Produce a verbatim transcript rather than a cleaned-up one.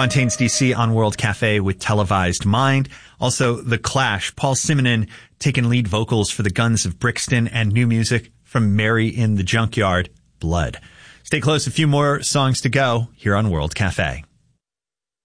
Fontaines D C on World Cafe with Televised Mind. Also, The Clash, Paul Simonon taking lead vocals for the Guns of Brixton, and new music from Mary in the Junkyard, Blood. Stay close, a few more songs to go here on World Cafe.